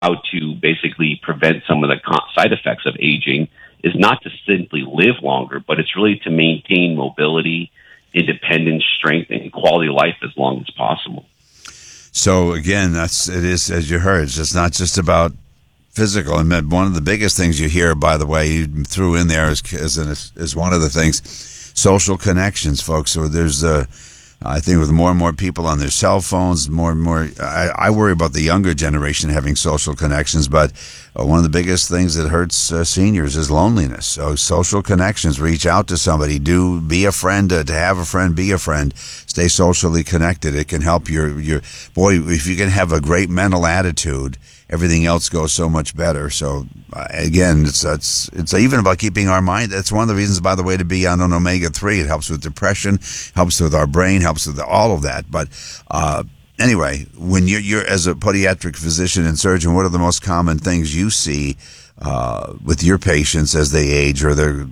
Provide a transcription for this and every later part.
how to basically prevent some of the side effects of aging is not to simply live longer, but it's really to maintain mobility, independence, strength, and quality of life as long as possible. So again, it is, as you heard, it's just not just about physical. And one of the biggest things you hear, by the way, you threw in there is one of the things, social connections, folks. So there's I think with more and more people on their cell phones, more and more, I worry about the younger generation having social connections, but one of the biggest things that hurts seniors is loneliness. So social connections, reach out to somebody, be a friend, to have a friend, be a friend, stay socially connected. It can help your boy, if you can have a great mental attitude, everything else goes so much better. So again, it's even about keeping our mind. That's one of the reasons, by the way, to be on an omega-3. It helps with depression, helps with our brain, helps with all of that. But anyway, when you're as a podiatric physician and surgeon, what are the most common things you see with your patients as they age, or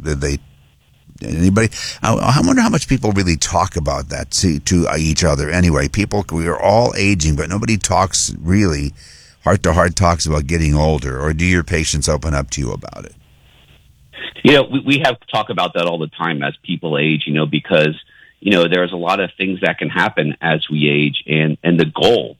anybody? I wonder how much people really talk about that to each other. Anyway, we are all aging, but nobody talks really heart-to-heart talks about getting older, or do your patients open up to you about it? We have to talk about that all the time as people age, because, there's a lot of things that can happen as we age, and the goal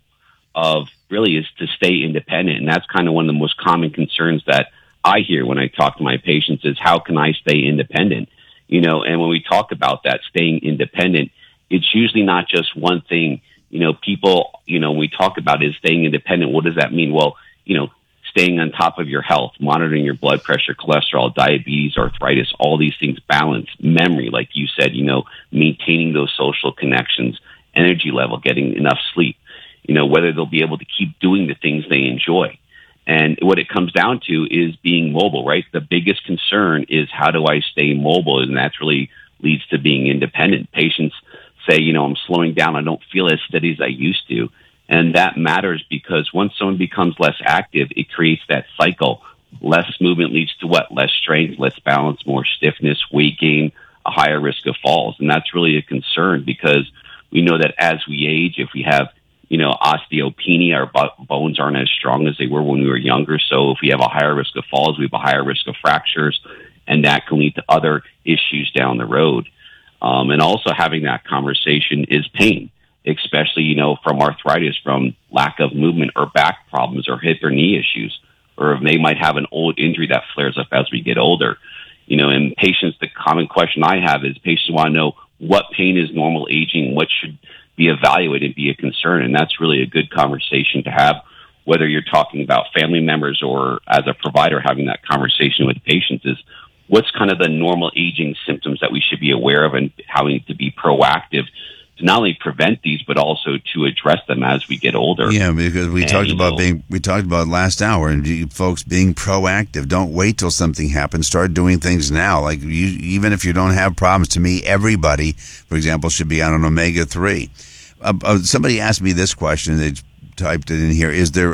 of really is to stay independent. And that's kind of one of the most common concerns that I hear when I talk to my patients is, how can I stay independent? And when we talk about that, staying independent, it's usually not just one thing. People, when we talk about is staying independent, what does that mean? Well, staying on top of your health, monitoring your blood pressure, cholesterol, diabetes, arthritis, all these things, balance, memory, like you said, maintaining those social connections, energy level, getting enough sleep, whether they'll be able to keep doing the things they enjoy. And what it comes down to is being mobile, right? The biggest concern is, how do I stay mobile? And that really leads to being independent. Patients say, I'm slowing down. I don't feel as steady as I used to. And that matters because once someone becomes less active, it creates that cycle. Less movement leads to what? Less strength, less balance, more stiffness, weight gain, a higher risk of falls. And that's really a concern because we know that as we age, if we have, osteopenia, our bones aren't as strong as they were when we were younger. So if we have a higher risk of falls, we have a higher risk of fractures, and that can lead to other issues down the road. And also having that conversation is pain, especially, from arthritis, from lack of movement, or back problems, or hip or knee issues, or they might have an old injury that flares up as we get older. And patients, the common question I have is patients want to know what pain is normal aging, what should be evaluated, be a concern. And that's really a good conversation to have, whether you're talking about family members or as a provider having that conversation with patients, is what's kind of the normal aging symptoms that we should be aware of, and how we need to be proactive to not only prevent these, but also to address them as we get older. Yeah, because we talked about last hour, and you folks being proactive. Don't wait till something happens. Start doing things now. Like even if you don't have problems, to me, everybody, for example, should be on an omega-3. Somebody asked me this question. They typed it in here. Is there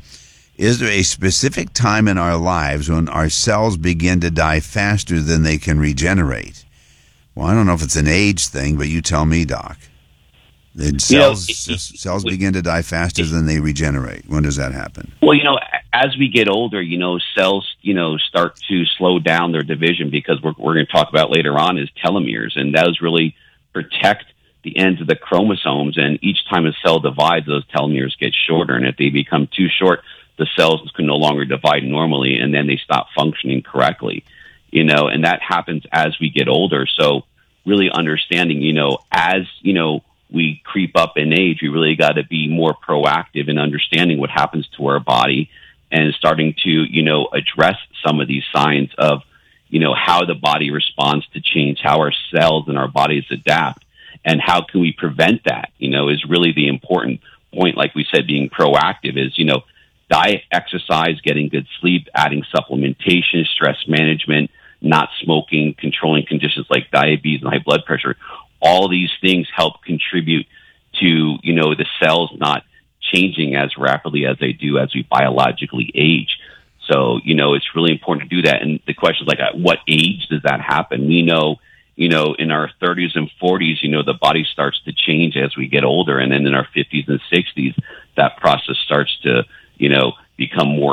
a specific time in our lives when our cells begin to die faster than they can regenerate? Well, I don't know if it's an age thing, but you tell me, Doc. Cells begin to die faster than they regenerate. When does that happen? Well, as we get older, cells, start to slow down their division, because we're going to talk about later on is telomeres, and those really protect the ends of the chromosomes. And each time a cell divides, those telomeres get shorter, and if they become too short, the cells can no longer divide normally, and then they stop functioning correctly. And that happens as we get older. So really understanding, as, we creep up in age, we really got to be more proactive in understanding what happens to our body, and starting to, address some of these signs of, how the body responds to change, how our cells and our bodies adapt, and how can we prevent that, is really the important point. Like we said, being proactive is, diet, exercise, getting good sleep, adding supplementation, stress management, not smoking, controlling conditions like diabetes and high blood pressure. All these things help contribute to, the cells not changing as rapidly as they do as we biologically age. So, it's really important to do that. And the question is, like, at what age does that happen? We know, in our 30s and 40s, the body starts to change as we get older. And then in our 50s and 60s, that process starts to, become more